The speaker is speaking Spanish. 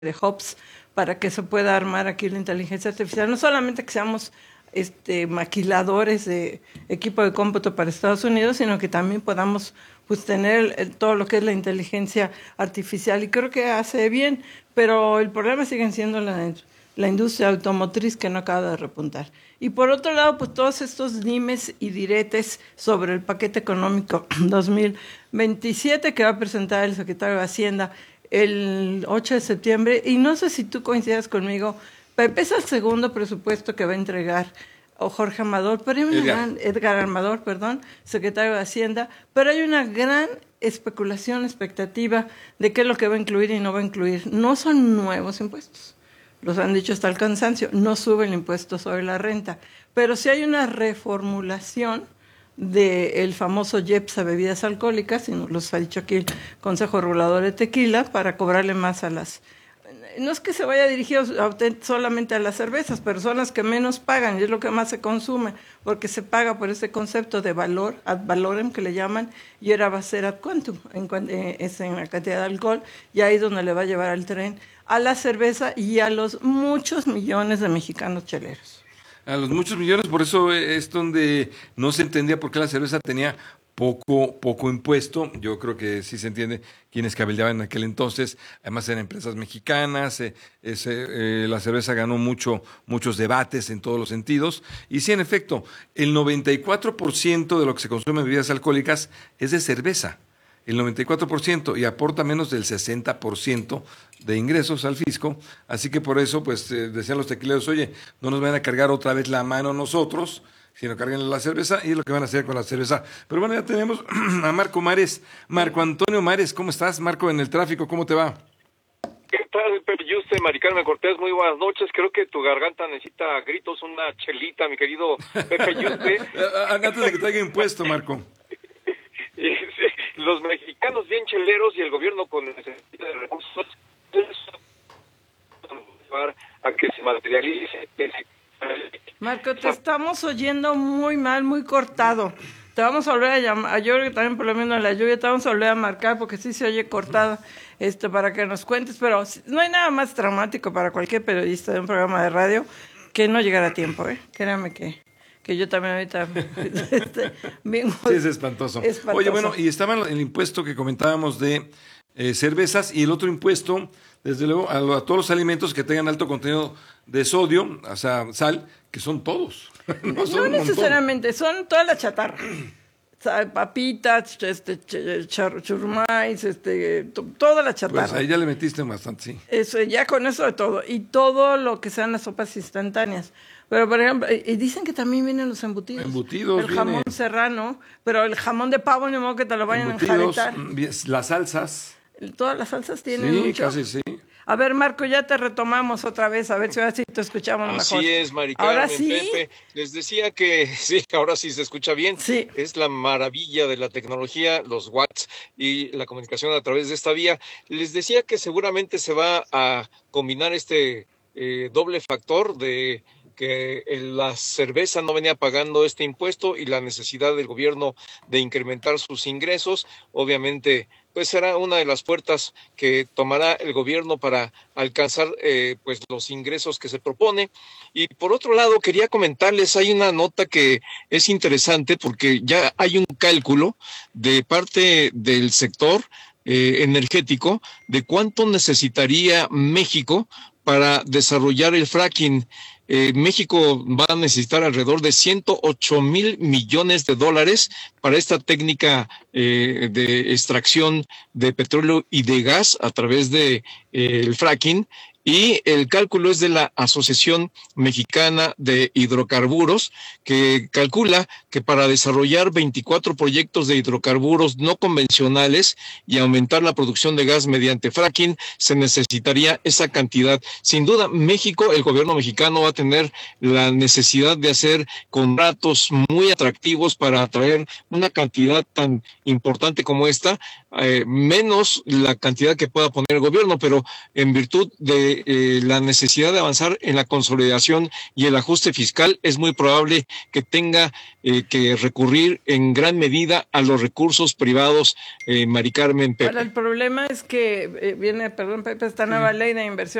de hubs para que se pueda armar aquí la inteligencia artificial. No solamente que seamos maquiladores de equipo de cómputo para Estados Unidos, sino que también podamos pues tener todo lo que es la inteligencia artificial, y creo que hace bien, pero el problema sigue siendo la industria automotriz, que no acaba de repuntar. Y por otro lado, pues todos estos dimes y diretes sobre el paquete económico 2027 que va a presentar el secretario de Hacienda el 8 de septiembre, y no sé si tú coincidas conmigo, Pepe, es el segundo presupuesto que va a entregar Jorge Amador, pero hay Edgar Amador, secretario de Hacienda, pero hay una gran especulación, expectativa de qué es lo que va a incluir y no va a incluir. No son nuevos impuestos, los han dicho hasta el cansancio, no sube el impuesto sobre la renta, pero sí hay una reformulación del famoso IEPS a bebidas alcohólicas, y nos los ha dicho aquí el Consejo Regulador de Tequila, para cobrarle más a las... No es que se vaya dirigido solamente a las cervezas, pero son las que menos pagan y es lo que más se consume, porque se paga por ese concepto de valor, ad valorem que le llaman, y ahora va a ser ad quantum, es en la cantidad de alcohol, y ahí es donde le va a llevar al tren a la cerveza y a los muchos millones de mexicanos cheleros. A los muchos millones, por eso es donde no se entendía por qué la cerveza tenía poco impuesto. Yo creo que sí se entiende quienes cabildeaban en aquel entonces, además eran empresas mexicanas, la cerveza ganó muchos debates en todos los sentidos, y sí, en efecto, el 94% de lo que se consume en bebidas alcohólicas es de cerveza, el 94%, y aporta menos del 60% de ingresos al fisco, así que por eso, pues, decían los tequileros, oye, no nos van a cargar otra vez la mano nosotros, sino carguen la cerveza, y es lo que van a hacer con la cerveza. Pero bueno, ya tenemos a Marco Mares, Marco Antonio Mares. ¿Cómo estás, Marco, en el tráfico? ¿Cómo te va? ¿Qué tal, Pepe Yuste, Mari Carmen Cortés? Muy buenas noches. Creo que tu garganta necesita gritos, una chelita, mi querido Pepe Yuste. Antes de que te haya impuesto, Marco. Los mexicanos bien cheleros y el gobierno con necesidad de recursos a que se materialice. Marco, te estamos oyendo muy mal, muy cortado. Te vamos a volver a llamar, yo creo que también por lo menos la lluvia te vamos a volver a marcar porque sí se oye cortado, para que nos cuentes, pero no hay nada más traumático para cualquier periodista de un programa de radio que no llegar a tiempo, Créame que yo también ahorita bien, sí, es espantoso. Oye, bueno, y estaba el impuesto que comentábamos de cervezas, y el otro impuesto, desde luego, a todos los alimentos que tengan alto contenido de sodio, o sea, sal, que son todos. No necesariamente, son toda la chatarra. Papitas, churrumais, toda la chatarra. Pues ahí ya le metiste bastante, sí. Eso, ya con eso de todo. Y todo lo que sean las sopas instantáneas. Pero, por ejemplo, y dicen que también vienen los embutidos. Embutidos, el jamón serrano, pero el jamón de pavo, ni modo que te lo vayan a enjaretar. Las salsas. Todas las salsas tienen mucho. Sí, casi sí. A ver, Marco, ya te retomamos otra vez, a ver si ahora sí te escuchamos mejor. Así es, Mari Carmen, ¿Ahora sí? Pepe. Les decía que sí, ahora sí se escucha bien. Sí. Es la maravilla de la tecnología, los watts y la comunicación a través de esta vía. Les decía que seguramente se va a combinar este doble factor de que la cerveza no venía pagando este impuesto y la necesidad del gobierno de incrementar sus ingresos. Obviamente, pues será una de las puertas que tomará el gobierno para alcanzar pues los ingresos que se propone. Y por otro lado, quería comentarles, hay una nota que es interesante porque ya hay un cálculo de parte del sector energético de cuánto necesitaría México para desarrollar el fracking. México va a necesitar alrededor de 108,000 millones de dólares para esta técnica de extracción de petróleo y de gas a través de el fracking. Y el cálculo es de la Asociación Mexicana de Hidrocarburos, que calcula que para desarrollar 24 proyectos de hidrocarburos no convencionales y aumentar la producción de gas mediante fracking, se necesitaría esa cantidad. Sin duda, México, el gobierno mexicano va a tener la necesidad de hacer contratos muy atractivos para atraer una cantidad tan importante como esta. menos la cantidad que pueda poner el gobierno, pero en virtud de la necesidad de avanzar en la consolidación y el ajuste fiscal, es muy probable que tenga que recurrir en gran medida a los recursos privados, Mari Carmen, Pepe. Ahora, el problema es que viene, perdón, Pepe, esta nueva ley de inversión